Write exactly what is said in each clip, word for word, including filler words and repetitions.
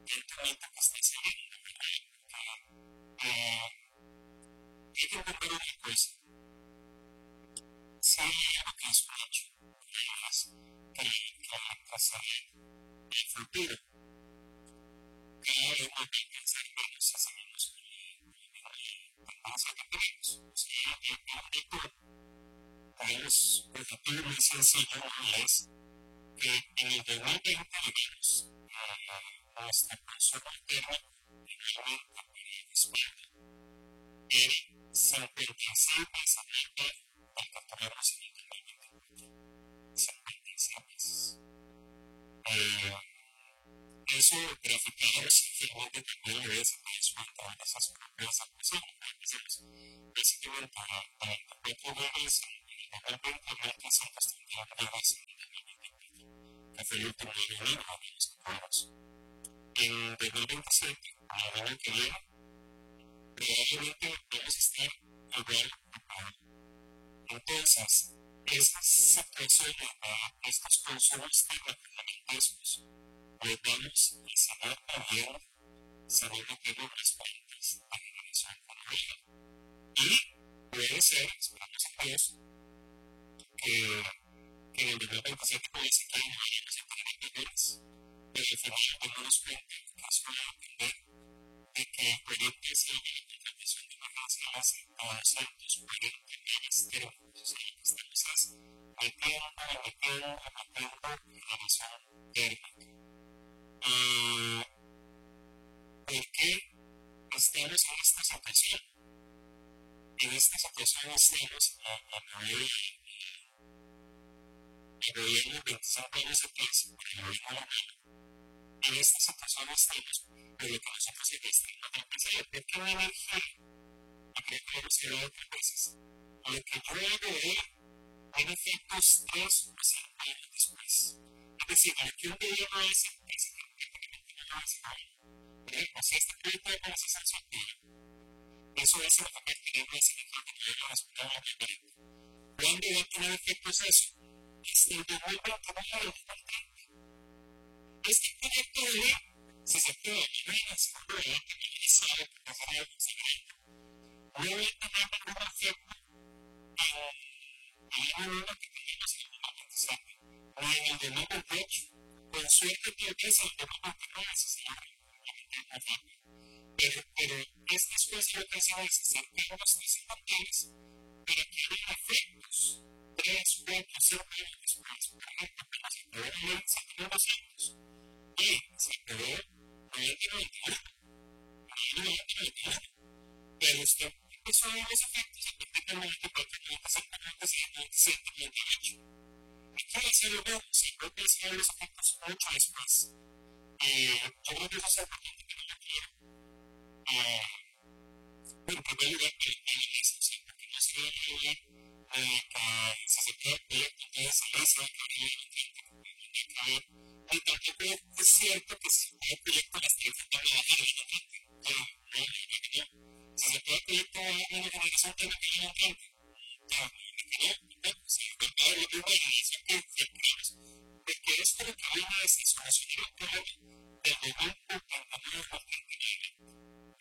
evidentemente que está saliendo, ¿verdad? Eh, hay que entender una cosa. Si hay algo que es un hecho, es que, que, que se en el futuro, que es muy bien pensar que nos hacemos tendencia que tenemos. O sea, el ámbito, digamos, objetivo muy sencillo no es que en el dos mil veinte, digamos, nuestro consumo interno finalmente dispara el cincuenta y seis veces del que tenemos en el dos mil veinticuatro. cincuenta y seis veces. Eh, eso graficado simplemente también lo es respecto a esas propias actuaciones. Básicamente, noventa y cuatro dólares en el dos mil veinte, mil trescientos treinta y uno dólares en el dos mil veinticuatro, que fue el último año en el que nos tocamos. En dos mil veintisiete, el año que viene, probablemente vamos a estar igual o peor. Entonces, esa situación de estos consumos tecnológicos los vamos a seguir perdiendo sabiendo que los respaldos a generación económica. Y puede ser, esperamos a Dios, que, que en el dos mil veintisiete puede ser que no vayamos a tener millones, pero al final tenemos cuenta que eso va a depender de que proyectos y de la transición de emergencias a doscientos cuarenta millones térmicos. O sea, lo que estamos es metiendo, metiendo, metiendo generación térmica. ¿Y por qué estamos en esta situación? En esta situación estamos a, a nivel de gobierno veinticinco años atrás, por el gobierno alemán. En esta situación estamos por lo que nosotros investigamos en empresarial. ¿Por qué la energía? Y creo que lo hemos hablado otras veces. Lo que yo hago hoy tiene efectos tres o cinco años después. Es decir, lo que un gobierno hace, básicamente no lo hace hoy. O sea, este proyecto de organización social, eso hace la capacidad de ese equipo que tiene la responsabilidad de la vida. ¿Cuándo va a tener efectos eso? Hasta el dos mil veintinueve. Este proyecto de ley, si se puede, mañana, si no lo va a tener realizado, porque es algo secreto, no va a tener ningún efecto en el año uno que tenemos en el dos mil veintisiete, ni en el dos mil veintiocho. Con suerte, tal vez en el dos mil veintinueve, si se logra implementar un efecto. Pero, pero estas cosas lo que hacen es hacer cambios trascendentales para que hayan efectos tres, cuatro, cinco años después. Por ejemplo, cuando se aprobó la ley, se aprobó los años y se aprobó en el año veintiuno. En el año veintiuno. Pero usted empezó a ver los efectos a partir del veinticuatro, veinticinco, veintiséis, veintisiete, veintiocho. Y puede ser lo mismo, se puede empezar a ver los efectos mucho después. Eh, yo creo que eso es importante que no lo quiero. Eh, en primer lugar, que el inicio, porque no se debe olvidar eh, que si se puede proyecto, entonces se dice que hay un tiempo. Y tampoco es cierto que si se puede proyecto, las tierras van a bajar en el tiempo. No, no, no. Si se puede proyecto, una generación tiene que ir en el tiempo. No, no, no. Si se puede dar una generación que creemos. Porque esto lo que viene es solucionar el problema del momento en que no es bastante.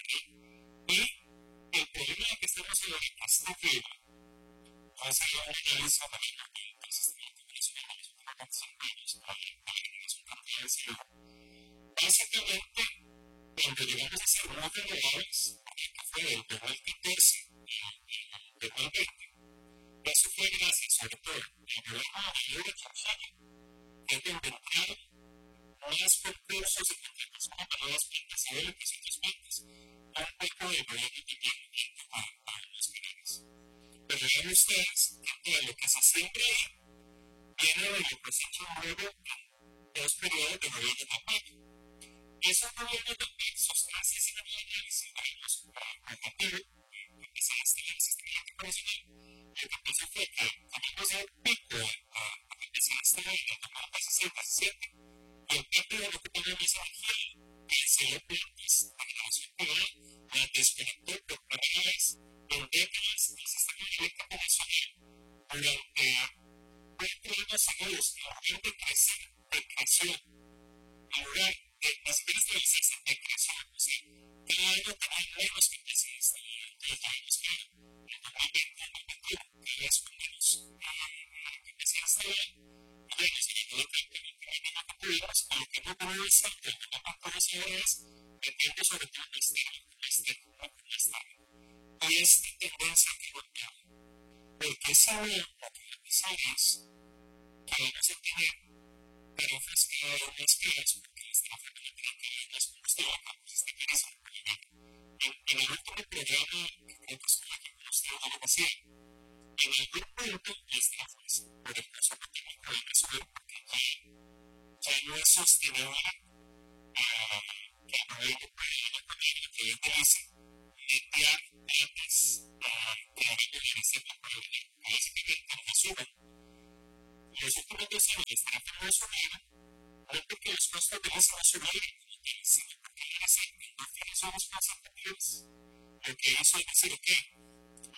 Y el problema que estamos en la catástrofe, hace una analiza de el sistema de comunicación de los últimos años para la generación de energía. Básicamente, cuando llegamos a ser muy renovables, que fue del dos mil catorce al dos mil veinte, eso fue gracias sobre todo al gobierno de Laura Trujillo, que es donde entraron más concursos de contratación de nuevas plantas eólicas y otras plantas, un poco de gobierno también para los canales. Pero vean ustedes que todo lo que se siembra ahí viene de lo que se ha hecho luego en dos periodos de gobierno de Paco. Esos gobiernos de Paco sostienen ese análisis de los objetivos que se instala el sistema internacional. Lo que pasa fue que tenemos un pico que se instala en el dos mil diecisiete diecisiete y el pico de lo que tenemos es energía que se dio plantas de generación privada, la desconectó por primera vez en décadas del sistema eléctrico nacional durante cuatro años seguidos, en lugar de crecer, decreció. En lugar de ni siquiera países en decreción, o sea, cada año tenían menos capacidades de los que en dos mil veinte, dos mil veintiuno, cada vez con menos capacidades de bueno, se llegó a treinta y veinte mil millones de euros, pero que no puede ser que el tema con los ciudadanos depende sobre todo de este, de este, de esta, y esta tendencia que golpea, porque sabe lo que episodios que vamos a tener tarifas cada vez más caras porque las tarifas de electricidad y las combustible pues está carísimo. En, en el último programa que creo que es con la que combustible de la vacía, en algún punto las tarifas por el caso que tienen que van a subir porque ya, ya no es sostenible uh, que el gobierno pueda ir a poner lo que ellos dicen netear antes uh, que ahora que viene este tipo de dinero. Básicamente no suben. Los últimos dos años las tarifas no subieron no porque los costos de eso no subieron, sino porque ahora se invirtieron son los más anteriores. Lo que hizo es decir, ok,